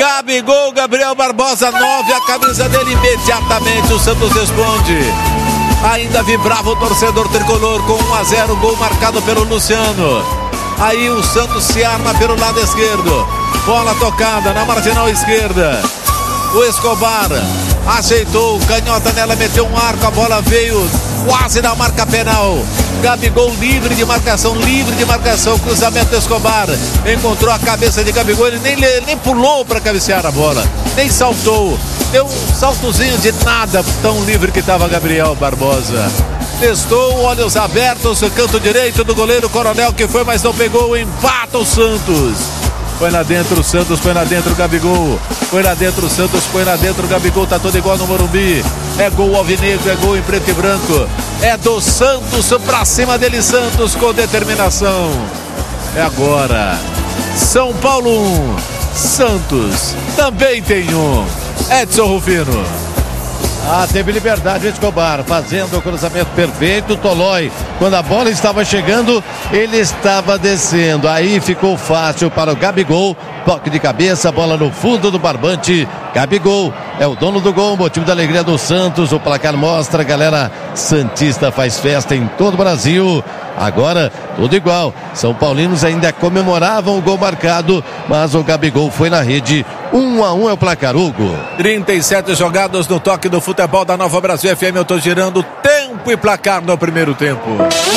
Gabigol, Gabriel Barbosa, 9, a camisa dele. Imediatamente o Santos responde. Ainda vibrava o torcedor tricolor com 1-0, gol marcado pelo Luciano. Aí o Santos se arma pelo lado esquerdo. Bola tocada na marginal esquerda. O Escobar ajeitou, canhota nela, meteu um arco, a bola veio quase na marca penal. Gabigol livre de marcação, cruzamento do Escobar, encontrou a cabeça de Gabigol, ele nem pulou para cabecear a bola, nem saltou, deu um saltozinho de nada, tão livre que estava Gabriel Barbosa. Testou, olhos abertos, canto direito do goleiro Coronel, que foi, mas não pegou, empata o Santos. Põe lá dentro o Santos, põe lá dentro o Gabigol. Põe lá dentro o Santos, põe lá dentro o Gabigol. Tá todo igual no Morumbi. É gol alvinegro, é gol em preto e branco. É do Santos pra cima dele, Santos com determinação. É agora. São Paulo 1, Santos também tem 1. Edson Rufino. Teve liberdade o Escobar, fazendo o cruzamento perfeito. Tolói, quando a bola estava chegando, ele estava descendo. Aí ficou fácil para o Gabigol. Toque de cabeça, bola no fundo do barbante. Gabigol é o dono do gol, motivo da alegria do Santos. O placar mostra, a galera santista faz festa em todo o Brasil. Agora, tudo igual. São Paulinos ainda comemoravam o gol marcado, mas o Gabigol foi na rede. 1-1 é o placar, Hugo. 37 jogados no toque do futebol da Nova Brasil FM. Eu tô girando tempo e placar no primeiro tempo.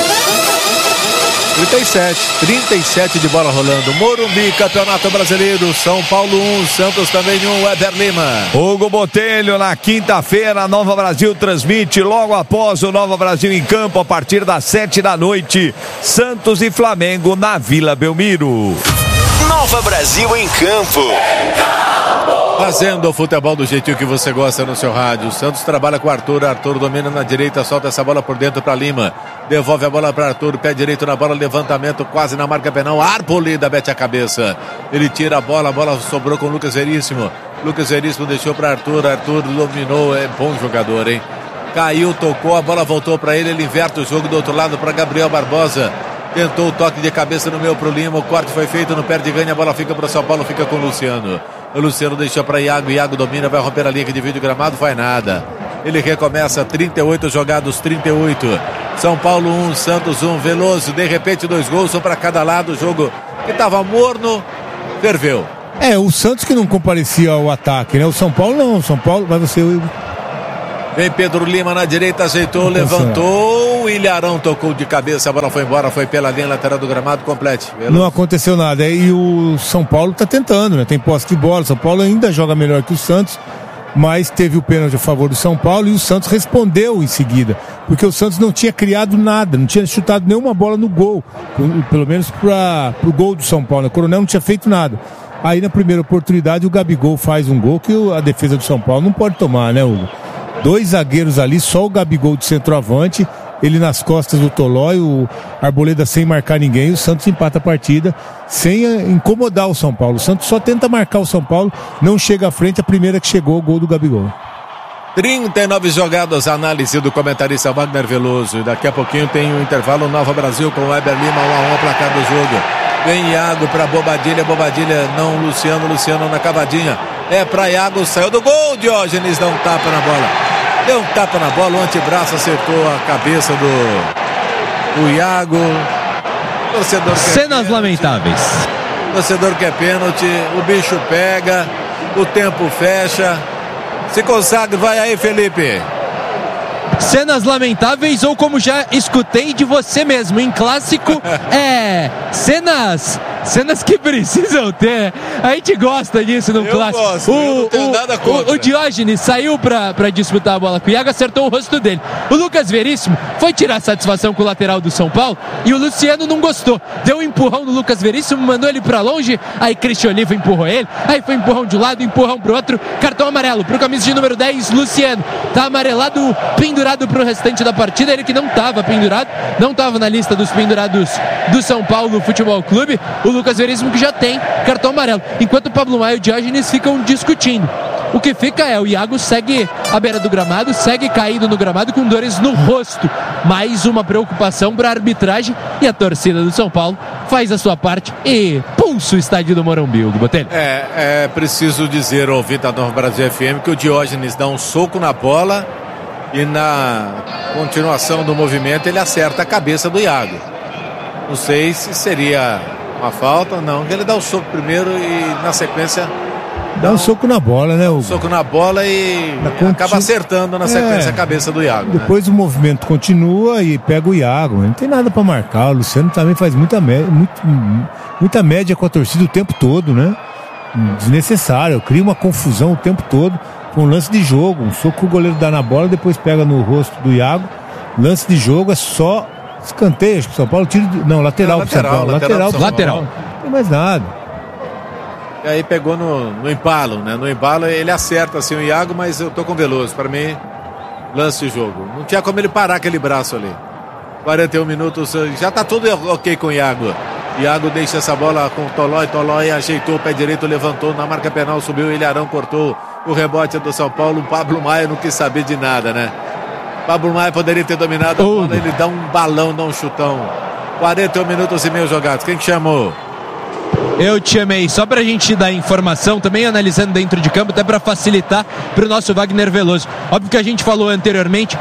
37 de bola rolando. Morumbi, Campeonato Brasileiro. São Paulo 1, Santos também 1. Weber Lima. Hugo Botelho, na quinta-feira, a Nova Brasil transmite logo após o Nova Brasil em campo, a partir das 7 da noite. Santos e Flamengo na Vila Belmiro. Nova Brasil em campo. Fazendo o futebol do jeitinho que você gosta no seu rádio. O Santos trabalha com o Arthur. Arthur domina na direita, solta essa bola por dentro para Lima. Devolve a bola para Arthur, pé direito na bola, levantamento quase na marca penal. Arboleda mete a cabeça. Ele tira a bola sobrou com o Lucas Veríssimo. Lucas Veríssimo deixou para Arthur. Arthur dominou, é bom jogador, hein? Caiu, tocou, a bola voltou para ele. Ele inverte o jogo do outro lado para Gabriel Barbosa. Tentou o toque de cabeça no meio pro Lima. O corte foi feito, não perde ganha. A bola fica para o São Paulo, fica com o Luciano. O Luciano deixou para Iago. Iago domina, vai romper a linha que divide o gramado. Faz nada. Ele recomeça. 38 jogados, 38. São Paulo 1, Santos 1. Veloso, de repente 2 gols, um para cada lado. O jogo que estava morno, ferveu. O Santos que não comparecia ao ataque, né? O São Paulo não. O São Paulo vai você. Vem Pedro Lima na direita, ajeitou, levantou. O Ilharão tocou de cabeça, a bola foi embora, foi pela linha lateral do gramado, complete. Não aconteceu nada. E o São Paulo tá tentando, né? Tem posse de bola. O São Paulo ainda joga melhor que o Santos, mas teve o pênalti a favor do São Paulo e o Santos respondeu em seguida, porque o Santos não tinha criado nada, não tinha chutado nenhuma bola no gol, pelo menos pro gol do São Paulo. O Coronel não tinha feito nada. Aí na primeira oportunidade o Gabigol faz um gol que a defesa do São Paulo não pode tomar, né, Hugo? 2 zagueiros ali, só o Gabigol de centroavante, ele nas costas do Tolói, o Arboleda sem marcar ninguém. O Santos empata a partida sem incomodar o São Paulo. O Santos só tenta marcar o São Paulo, não chega à frente. A primeira que chegou, o gol do Gabigol. 39 jogadas, análise do comentarista Wagner Veloso. E daqui a pouquinho tem um intervalo. Nova Brasil com o Weber Lima, 1-1, placar do jogo. Vem Iago para Bobadilha, não, Luciano na cavadinha. É para Iago, saiu do gol. Diógenes dá um tapa na bola. Deu um tapa na bola, o antebraço acertou a cabeça do Iago. Torcedor cenas pênalti, lamentáveis. Torcedor quer pênalti, o bicho pega, o tempo fecha. Se consagra, vai aí, Felipe. Cenas lamentáveis, ou como já escutei de você mesmo em clássico, cenas que precisam ter. A gente gosta disso no clássico. Gosto, eu não tenho nada contra. O Diógenes saiu pra disputar a bola com o Iago, acertou o rosto dele. O Lucas Veríssimo foi tirar satisfação com o lateral do São Paulo e o Luciano não gostou. Deu um empurrão no Lucas Veríssimo, mandou ele pra longe, aí Cristian Oliva empurrou ele, aí foi empurrão de um lado, empurrão pro outro, cartão amarelo pro camisa de número 10, Luciano. Tá amarelado, pendurado pro restante da partida, ele que não tava pendurado, não tava na lista dos pendurados do São Paulo Futebol Clube. O Lucas Veríssimo que já tem cartão amarelo, enquanto o Pablo Maia e o Diógenes ficam discutindo. O que fica o Iago segue à beira do gramado, segue caído no gramado com dores no rosto. Mais uma preocupação para a arbitragem, e a torcida do São Paulo faz a sua parte e pum! bagunça o estádio do Morumbi, Hugo Botelho. É preciso dizer, ouvinte da Nova Brasil FM, que o Diógenes dá um soco na bola e na continuação do movimento ele acerta a cabeça do Iago. Não sei se seria uma falta ou não, ele dá o soco primeiro e na sequência dá um soco na bola, né, Hugo? Soco na bola e acaba acertando na sequência a cabeça do Iago. Depois o movimento continua e pega o Iago. Não tem nada pra marcar. O Luciano também faz muita média com a torcida o tempo todo, né? Desnecessário. Cria uma confusão o tempo todo. Com um lance de jogo. Um soco que o goleiro dá na bola, depois pega no rosto do Iago. Lance de jogo é só escanteio. Acho que o São Paulo tira. Não, lateral pro São Paulo. Lateral. Não tem mais nada. E aí pegou no embalo, né? No embalo ele acerta assim o Iago, mas eu tô com o Veloso. Para mim, lance de jogo. Não tinha como ele parar aquele braço ali. 41 minutos, já tá tudo ok com o Iago. Iago deixa essa bola com o Tolói ajeitou o pé direito, levantou na marca penal, subiu o Ilharão, cortou o rebote do São Paulo. O Pablo Maia não quis saber de nada, né? Pablo Maia poderia ter dominado a bola, ele dá um balão, dá um chutão. 41 minutos e meio jogados. Quem que chamou? Eu te chamei, só pra gente dar informação, também analisando dentro de campo, até pra facilitar pro nosso Wagner Veloso. Óbvio que a gente falou anteriormente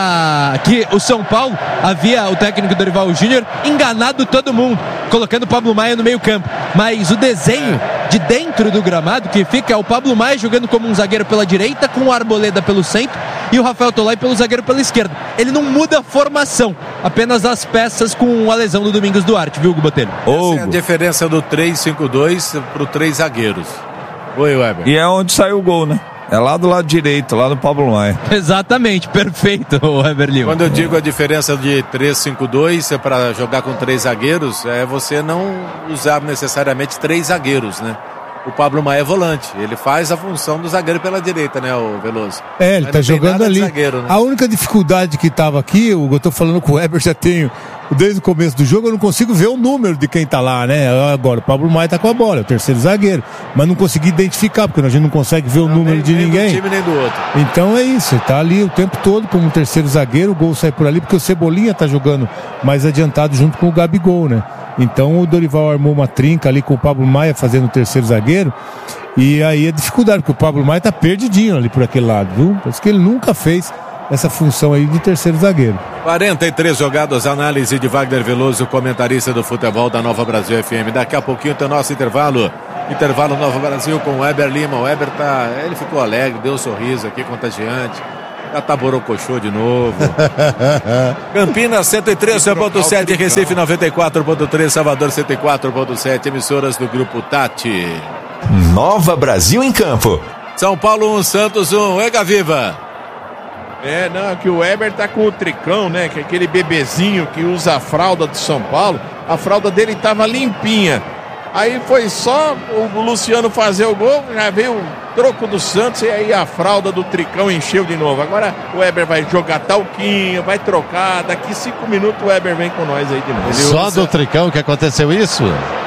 que o São Paulo havia o técnico Dorival Júnior enganado todo mundo, colocando o Pablo Maia no meio campo. Mas o desenho de dentro do gramado que fica é o Pablo Maia jogando como um zagueiro pela direita, com o Arboleda pelo centro e o Rafael Tolói pelo zagueiro pela esquerda. Ele não muda a formação, apenas as peças com a lesão do Domingos Duarte, viu, Hugo Botelho? Essa é a diferença do 3-5-2 pro 3 zagueiros. Oi, Weber. E é onde saiu o gol, né? É lá do lado direito, lá do Pablo Maia. Exatamente, perfeito, Weber Lima. Quando eu digo a diferença de 3-5-2 para jogar com 3 zagueiros, é você não usar necessariamente 3 zagueiros, né? O Pablo Maia é volante, ele faz a função do zagueiro pela direita, né, o Veloso? Ele tá jogando ali. Zagueiro, né? A única dificuldade que tava aqui, Hugo, eu tô falando com o Weber, já tenho, desde o começo do jogo, eu não consigo ver o número de quem tá lá, né? Agora, o Pablo Maia tá com a bola, é o terceiro zagueiro, mas não consegui identificar, porque a gente não consegue ver o número de ninguém. Nem do time, nem do outro. Então é isso, ele tá ali o tempo todo como terceiro zagueiro, o gol sai por ali, porque o Cebolinha tá jogando mais adiantado junto com o Gabigol, né? Então o Dorival armou uma trinca ali com o Pablo Maia fazendo o terceiro zagueiro. E aí é dificuldade, porque o Pablo Maia tá perdidinho ali por aquele lado, viu? Parece que ele nunca fez essa função aí de terceiro zagueiro. 43 jogadas, análise de Wagner Veloso, comentarista do futebol da Nova Brasil FM. Daqui a pouquinho tem o nosso intervalo Nova Brasil com o Weber Lima. O Weber ele ficou alegre, deu um sorriso aqui, contagiante. Já tá borocochô de novo. Campinas 103.7, Recife 94.3, Salvador 104.7, emissoras do Grupo Tati. Nova Brasil em campo. São Paulo 1, Santos 1, Ega Viva. Que o Weber tá com o tricão, né? Que é aquele bebezinho que usa a fralda do São Paulo. A fralda dele tava limpinha. Aí foi só o Luciano fazer o gol, já veio o troco do Santos e aí a fralda do tricão encheu de novo. Agora o Weber vai jogar talquinho, vai trocar, daqui 5 minutos o Weber vem com nós aí de novo. Só do tricão que aconteceu isso?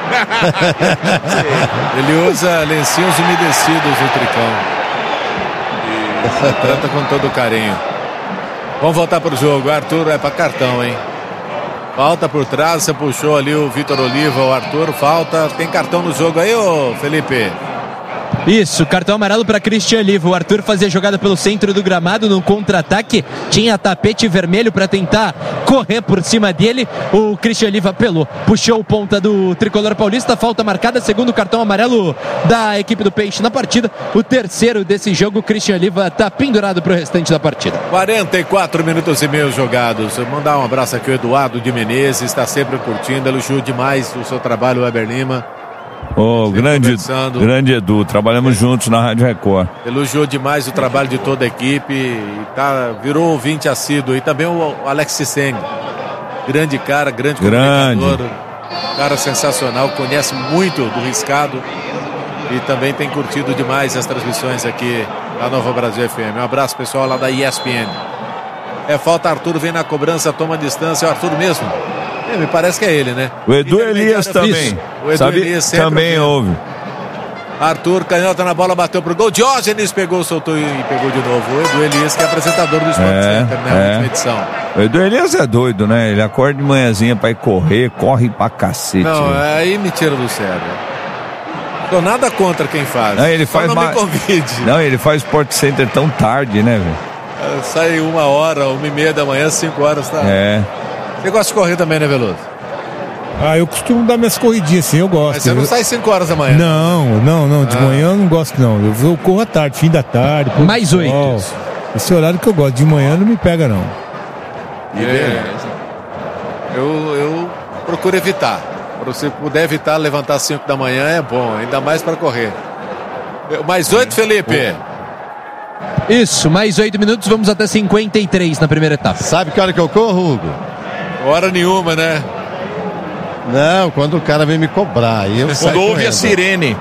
Ele usa lencinhos umedecidos no tricão. E trata com todo carinho. Vamos voltar pro jogo, Arthur é pra cartão, hein? Falta por trás, você puxou ali o Vitor Oliva, o Arthur, falta, tem cartão no jogo aí, ô Felipe? Isso, cartão amarelo para Christian Oliva. O Arthur fazia jogada pelo centro do gramado no contra-ataque, tinha tapete vermelho para tentar correr por cima dele. O Christian Oliva apelou, puxou o ponta do tricolor paulista. Falta marcada, segundo cartão amarelo da equipe do Peixe na partida. O terceiro desse jogo, o Christian Oliva está pendurado para o restante da partida. 44 minutos e meio jogados. Eu mandar um abraço aqui ao Eduardo de Menezes, está sempre curtindo, elogiou demais o seu trabalho, Weber Lima. Grande Edu, trabalhamos juntos na Rádio Record. Elogiou demais o trabalho de toda a equipe e virou ouvinte assíduo. E também o Alex Seng, grande cara, grande comunicador, cara sensacional, conhece muito do riscado e também tem curtido demais as transmissões aqui da Nova Brasil FM. Um abraço pessoal lá da ESPN. Falta, Arthur vem na cobrança, toma distância, é o Arthur mesmo. Me parece que é ele, né? O Edu Elias também. O Edu Elias também ouve. Arthur, canhota na bola, bateu pro gol. Diógenes pegou, soltou e pegou de novo. O Edu Elias, que é apresentador do Sport Center, né? Na última edição. O Edu Elias é doido, né? Ele acorda de manhãzinha pra ir correr, corre pra cacete. Não, aí me tira do sério. Tô nada contra quem faz. Não, ele faz não me convide. Não, ele faz Sport Center tão tarde, né, velho? Sai 1h, 1h30 da manhã, 5 horas, tá? Você gosta de correr também, né, Veloso? Eu costumo dar minhas corridinhas, sim, eu gosto. Mas você não sai 5 horas da manhã? Não, de manhã eu não gosto, não. Eu corro à tarde, fim da tarde. Mais 8. Esse horário que eu gosto, de manhã não me pega, não. Eu procuro evitar. Se puder evitar levantar 5 da manhã, é bom, ainda mais para correr. Mais 8, Felipe? Isso, mais 8 minutos, vamos até 53 na primeira etapa. Sabe que hora que eu corro, Hugo? Hora nenhuma, né? Não, quando o cara vem me cobrar. Aí eu quando ouve a sirene.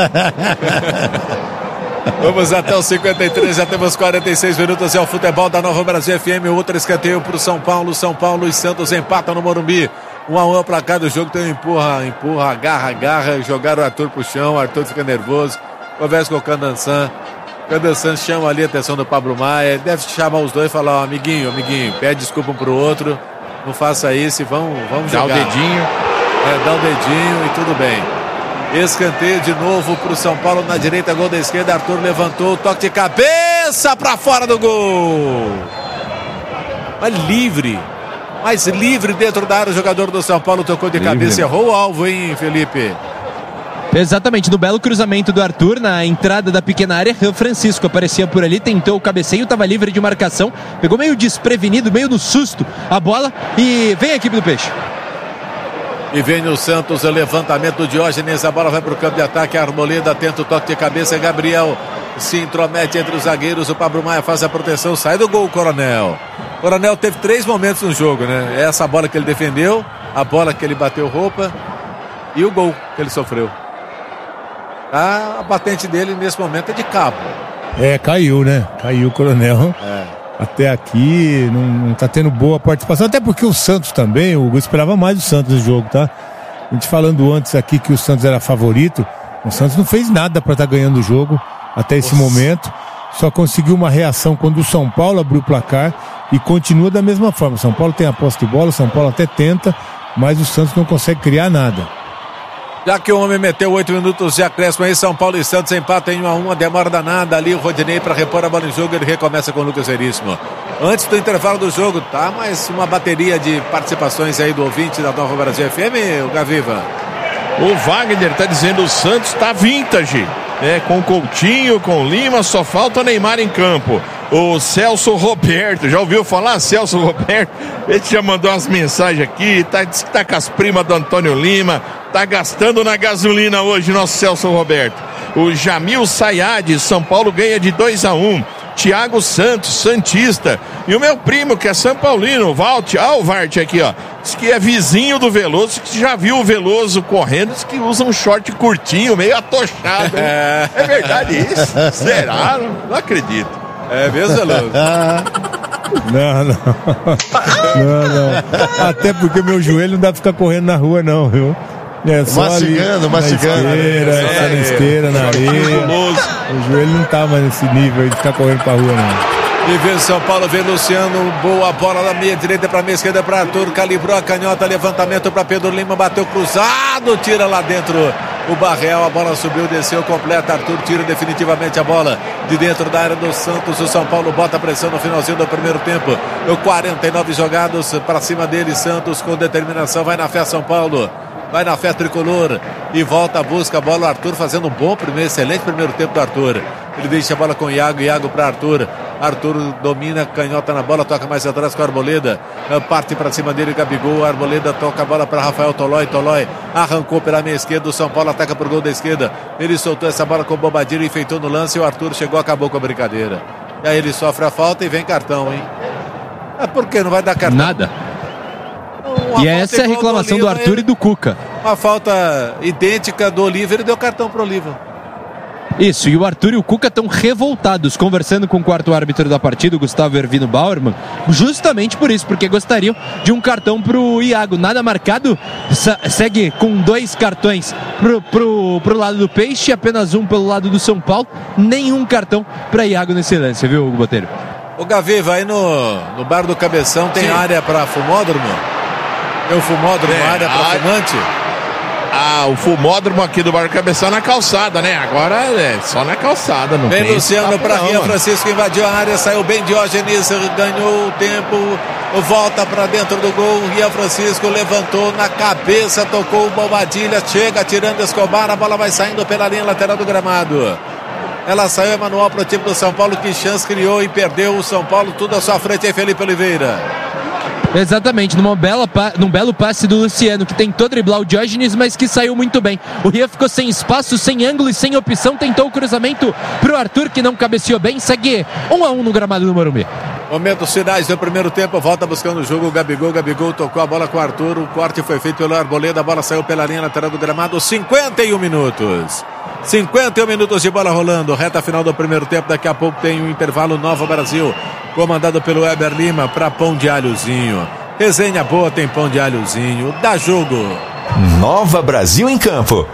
Vamos até os 53, já temos 46 minutos. É o futebol da Nova Brasil FM. Outro escanteio para o São Paulo. São Paulo e Santos empatam no Morumbi. 1-1 para cá do jogo. Tem um empurra, agarra. Jogaram o Arthur pro chão. O Arthur fica nervoso. Conversa com o Candansan. Candansan chama ali a atenção do Pablo Maia. Deve chamar os dois e falar: amiguinho, pede desculpa um pro outro. Não faça isso e vamos jogar. Dá o dedinho. Dá o dedinho e tudo bem. Escanteio de novo pro São Paulo na direita, gol da esquerda. Arthur levantou, toque de cabeça para fora do gol. Mais livre dentro da área. O jogador do São Paulo tocou de cabeça, errou o alvo, hein, Felipe? Exatamente, no belo cruzamento do Arthur, na entrada da pequena área, o Francisco aparecia por ali, tentou o cabeceio, estava livre de marcação, pegou meio desprevenido, meio no susto a bola e vem a equipe do Peixe. E vem o Santos, o levantamento do Diógenes, a bola vai para o campo de ataque, a Arboleda tenta o toque de cabeça, Gabriel se intromete entre os zagueiros, o Pablo Maia faz a proteção, sai do gol o Coronel. O Coronel teve 3 momentos no jogo, né? Essa bola que ele defendeu, a bola que ele bateu roupa e o gol que ele sofreu. A batente dele nesse momento é de cabo. Caiu, né? Caiu o Coronel. Até aqui não tá tendo boa participação, até porque o Santos também, eu esperava mais do Santos no jogo, tá? A gente falando antes aqui que o Santos era favorito, o Santos não fez nada para estar ganhando o jogo até esse momento, só conseguiu uma reação quando o São Paulo abriu o placar e continua da mesma forma. O São Paulo tem a posse de bola, o São Paulo até tenta, mas o Santos não consegue criar nada. Já que o homem meteu 8 minutos de acréscimo aí, São Paulo e Santos empatam em 1-1, demora danada ali o Rodinei para repor a bola em jogo, ele recomeça com o Lucas Veríssimo. Antes do intervalo do jogo, tá? Mais uma bateria de participações aí do ouvinte da Nova Brasil FM, o Gaviva. O Wagner tá dizendo o Santos tá vintage, com Coutinho, com Lima, só falta Neymar em campo. O Celso Roberto, já ouviu falar, Celso Roberto? Ele já mandou umas mensagens aqui, disse que tá com as primas do Antônio Lima, tá gastando na gasolina hoje, nosso Celso Roberto. O Jamil Sayad, São Paulo ganha de 2-1. Thiago Santos, Santista. E o meu primo, que é São Paulino, o Valt aqui, ó. Diz que é vizinho do Veloso, que já viu o Veloso correndo, diz que usa um short curtinho, meio atochado. É verdade isso? Será? Não acredito. É mesmo, Veloso? Não. Até porque meu joelho não dá pra ficar correndo na rua, não, viu? Só mastigando. Na esteira, na areia. O joelho não tá mais nesse nível de ficar correndo pra rua, não. E vem São Paulo, vem Luciano, boa bola da meia direita para meia esquerda para Arthur, calibrou a canhota, levantamento para Pedro Lima, bateu cruzado, tira lá dentro o Barrel, a bola subiu, desceu, completa, Arthur tira definitivamente a bola de dentro da área do Santos, o São Paulo bota a pressão no finalzinho do primeiro tempo, 49 jogados para cima dele, Santos com determinação, vai na fé São Paulo. Vai na fé tricolor e volta, busca a bola. O Arthur fazendo um bom excelente primeiro tempo do Arthur. Ele deixa a bola com o Iago para Arthur. Arthur domina, canhota na bola, toca mais atrás com a Arboleda. Parte para cima dele, Gabigol. A Arboleda toca a bola para Rafael Tolói. Tolói arrancou pela meia esquerda. O São Paulo ataca por gol da esquerda. Ele soltou essa bola com o Bobadilha, enfeitou no lance. E o Arthur chegou, acabou com a brincadeira. E aí ele sofre a falta e vem cartão, hein? Por que não vai dar cartão? Nada. E essa é a reclamação do Arthur e do Cuca. Uma falta idêntica do Oliva, ele deu cartão pro Oliva. Isso, e o Arthur e o Cuca estão revoltados, conversando com o quarto árbitro da partida, o Gustavo Ervino Bauerman, justamente por isso, porque gostariam de um cartão pro Iago. Nada marcado, segue com 2 cartões pro lado do Peixe, apenas um pelo lado do São Paulo, nenhum cartão para Iago nesse lance, viu, Hugo Botelho? O Gaviva, aí no bar do Cabeção tem área para fumódromo? Tem o fumódromo, área para fumante? o fumódromo aqui do Bairro Cabeção na calçada, né? Agora é só na calçada, não Vem tem. Luciano para Rian Francisco, invadiu a área, saiu bem Diógenes, ganhou o tempo, volta para dentro do gol. Rian Francisco levantou na cabeça, tocou o Bobadilha, chega tirando Escobar, a bola vai saindo pela linha lateral do gramado. Ela saiu, é manual para o time do São Paulo, que chance criou e perdeu o São Paulo, tudo à sua frente aí, Felipe Oliveira. Exatamente, num belo passe do Luciano, que tentou driblar o Diógenes, mas que saiu muito bem. O Rian ficou sem espaço, sem ângulo e sem opção, tentou o cruzamento pro Arthur, que não cabeceou bem, segue 1-1 no gramado do Morumbi. Momentos finais do primeiro tempo, volta buscando o jogo o Gabigol tocou a bola com o Arthur, o corte foi feito pelo Arboleda, a bola saiu pela linha lateral do gramado, 51 minutos. 51 minutos de bola rolando, reta final do primeiro tempo, daqui a pouco tem um intervalo. Nova Brasil, comandado pelo Weber Lima, para pão de alhozinho. Resenha boa, tem pão de alhozinho, dá jogo. Nova Brasil em campo.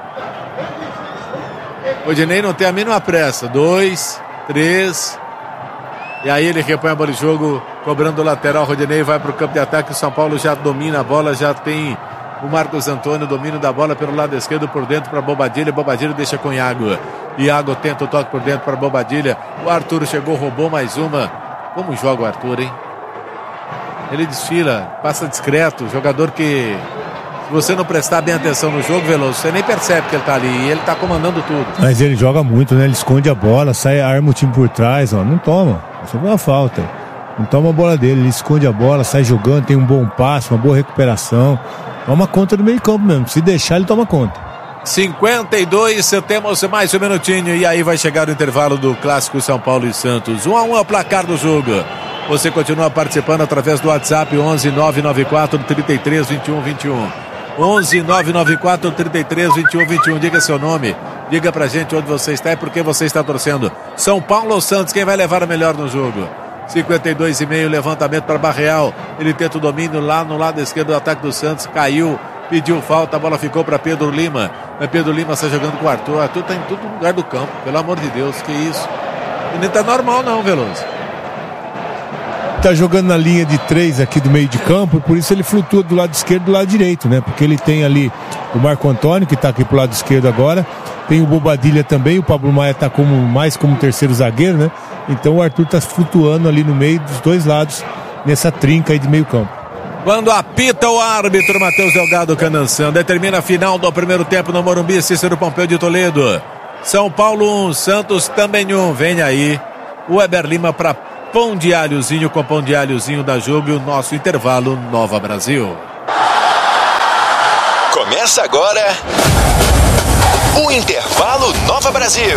O Dinei não tem a mínima pressa, 2, 3, e aí ele repõe a bola de jogo, cobrando o lateral. Rodinei vai para o campo de ataque, o São Paulo já domina a bola, já tem o Marcos Antônio, domínio da bola pelo lado esquerdo, por dentro para Bobadilha, Bobadilha deixa com Iago. Iago tenta o toque por dentro para Bobadilha, o Arthur chegou, roubou mais uma. Como joga o Arthur, hein? Ele desfila, passa discreto, jogador que, se você não prestar bem atenção no jogo, Veloso, você nem percebe que ele tá ali, e ele tá comandando tudo. Mas ele joga muito, né? Ele esconde a bola, sai, arma o time por trás, ó. Não toma, só uma falta. Não toma a bola dele, ele esconde a bola, sai jogando, tem um bom passe, uma boa recuperação. Toma conta do meio campo mesmo, se deixar ele toma conta. 52, temos mais um minutinho e aí vai chegar o intervalo do clássico São Paulo e Santos. 1-1 é o placar do jogo. Você continua participando através do WhatsApp 11 994 33 21 21. 11 994 33 21 21. Diga seu nome, diga pra gente onde você está e por que você está torcendo. São Paulo ou Santos, quem vai levar o melhor no jogo? 52,5, levantamento para Barreal. Ele tenta o domínio lá no lado esquerdo do ataque do Santos, caiu, pediu falta, a bola ficou para Pedro Lima. Mas Pedro Lima está jogando com o Arthur. Arthur está em todo lugar do campo, pelo amor de Deus, que isso? Ele não está normal não, Veloso. Tá jogando na linha de 3 aqui do meio de campo, e por isso ele flutua do lado esquerdo e do lado direito, né? Porque ele tem ali o Marco Antônio, que tá aqui pro lado esquerdo agora, tem o Bobadilha também, o Pablo Maia tá mais como terceiro zagueiro, né? Então o Arthur tá flutuando ali no meio dos dois lados, nessa trinca aí de meio campo. Quando apita o árbitro, Matheus Delgado Cananção, determina a final do primeiro tempo no Morumbi, Cícero Pompeu de Toledo. São Paulo 1, Santos também 1. Vem aí o Weber Lima para pão de alhozinho, com pão de alhozinho da jogo, e o nosso intervalo Nova Brasil. Começa agora o intervalo Nova Brasil.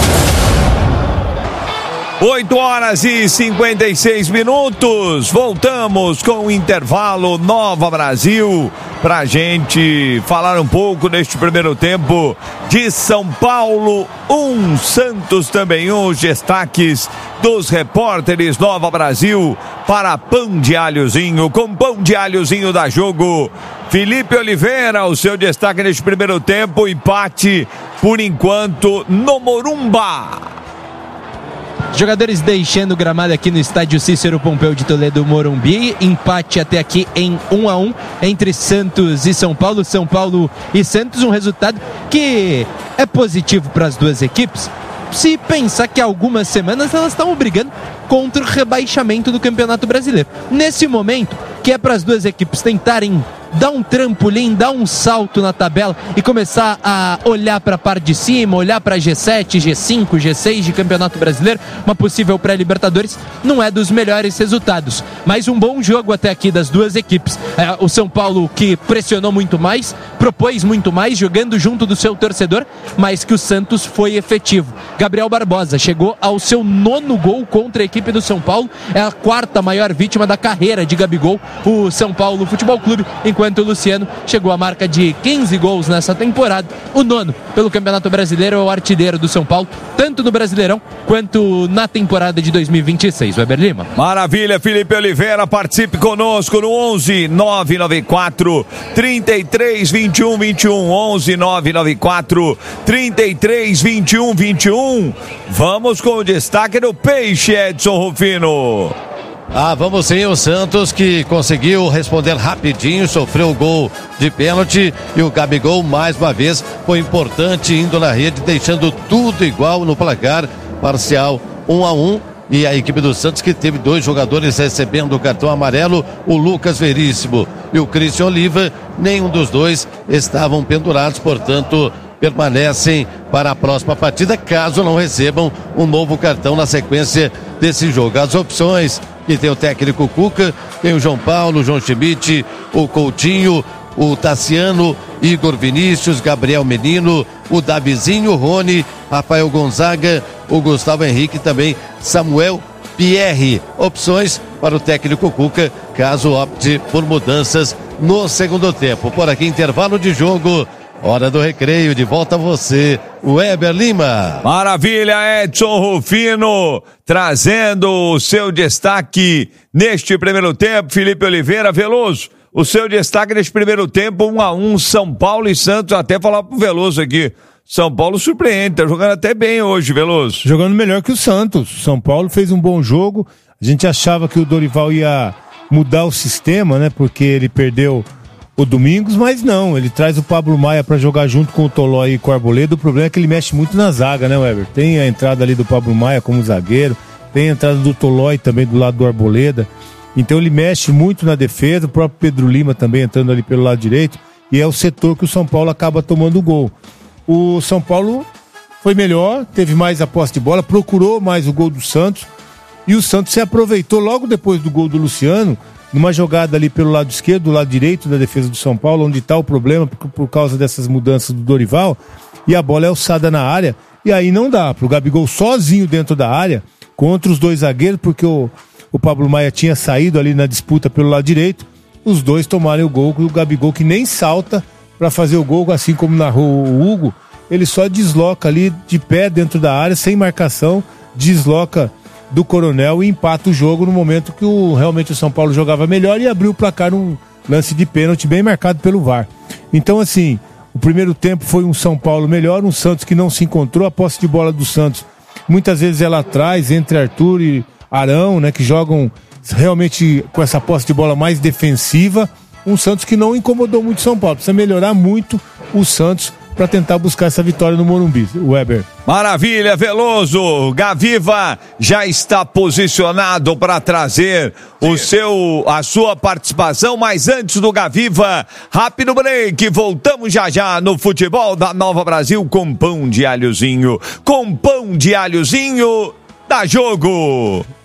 8 horas e 56 minutos. Voltamos com o intervalo Nova Brasil pra gente falar um pouco neste primeiro tempo de São Paulo 1, Santos também 1. Os destaques dos repórteres Nova Brasil para pão de alhozinho, com pão de alhozinho da jogo. Felipe Oliveira, o seu destaque neste primeiro tempo, empate por enquanto no Morumba. Jogadores deixando o gramado aqui no estádio Cícero Pompeu de Toledo, Morumbi. Empate até aqui em 1-1 entre Santos e São Paulo. São Paulo e Santos, um resultado que é positivo para as duas equipes. Se pensar que há algumas semanas elas estão brigando contra o rebaixamento do Campeonato Brasileiro. Nesse momento, que é para as duas equipes tentarem dar um trampolim, dar um salto na tabela e começar a olhar para a parte de cima, olhar para G7, G5, G6 de Campeonato Brasileiro, uma possível pré-Libertadores, não é dos melhores resultados. Mas um bom jogo até aqui das duas equipes. O São Paulo, que pressionou muito mais, propôs muito mais, jogando junto do seu torcedor, mas que o Santos foi efetivo. Gabriel Barbosa chegou ao seu 9º gol contra a equipe do São Paulo, é a 4ª maior vítima da carreira de Gabigol, o São Paulo Futebol Clube, enquanto o Luciano chegou à marca de 15 gols nessa temporada. O 9º pelo Campeonato Brasileiro, é o artilheiro do São Paulo, tanto no Brasileirão quanto na temporada de 2026. Weber Lima. Maravilha, Felipe Oliveira, participe conosco no 11 994 33 21 21. 11 994 33 21 21. Vamos com o destaque do Peixe, Edson Rufino. Vamos sim, o Santos que conseguiu responder rapidinho, sofreu o gol de pênalti e o Gabigol mais uma vez foi importante indo na rede, deixando tudo igual no placar parcial 1-1. E a equipe do Santos que teve 2 jogadores recebendo o cartão amarelo, o Lucas Veríssimo e o Christian Oliva, nenhum dos dois estavam pendurados, portanto permanecem para a próxima partida, caso não recebam um novo cartão na sequência desse jogo. As opções que tem o técnico Cuca, tem o João Paulo, o João Schmidt, o Coutinho, o Tassiano, Igor Vinícius, Gabriel Menino, o Davizinho, o Rony, Rafael Gonzaga, o Gustavo Henrique e também Samuel Pierre. Opções para o técnico Cuca, caso opte por mudanças no segundo tempo. Por aqui, intervalo de jogo. Hora do recreio, de volta a você, Weber Lima. Maravilha, Edson Rufino, trazendo o seu destaque neste primeiro tempo. Felipe Oliveira, Veloso, o seu destaque neste primeiro tempo, 1-1, São Paulo e Santos. Até falar pro Veloso aqui, São Paulo surpreende, tá jogando até bem hoje, Veloso. Jogando melhor que o Santos. São Paulo fez um bom jogo, a gente achava que o Dorival ia mudar o sistema, né, porque ele perdeu o Domingos, mas não, ele traz o Pablo Maia para jogar junto com o Tolói e com o Arboleda. O problema é que ele mexe muito na zaga, né, Weber? Tem a entrada ali do Pablo Maia como zagueiro, tem a entrada do Tolói também do lado do Arboleda, então ele mexe muito na defesa, o próprio Pedro Lima também entrando ali pelo lado direito, e é o setor que o São Paulo acaba tomando o gol. O São Paulo foi melhor, teve mais a posse de bola, procurou mais o gol do Santos, e o Santos se aproveitou logo depois do gol do Luciano, numa jogada ali pelo lado esquerdo, do lado direito da defesa do São Paulo, onde está o problema por causa dessas mudanças do Dorival, e a bola é alçada na área, e aí não dá para o Gabigol sozinho dentro da área, contra os 2 zagueiros, porque o Pablo Maia tinha saído ali na disputa pelo lado direito, os 2 tomaram o gol, e o Gabigol que nem salta para fazer o gol, assim como narrou o Hugo, ele só desloca ali de pé dentro da área, sem marcação, desloca do Coronel e empata o jogo no momento que realmente o São Paulo jogava melhor e abriu o placar num lance de pênalti bem marcado pelo VAR. Então, assim, o primeiro tempo foi um São Paulo melhor, um Santos que não se encontrou, a posse de bola do Santos, muitas vezes ela atrás entre Arthur e Arão, né, que jogam realmente com essa posse de bola mais defensiva, um Santos que não incomodou muito o São Paulo, precisa melhorar muito o Santos para tentar buscar essa vitória no Morumbi, Weber. Maravilha, Veloso. Gaviva já está posicionado para trazer a sua participação, mas antes do Gaviva, rápido break, voltamos já no futebol da Nova Brasil com pão de alhozinho. Com pão de alhozinho, dá jogo.